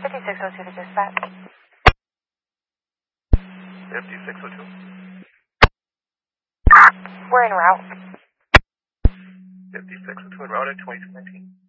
5602 to dispatch. 5602. We're en route. 5602 en route at 2219.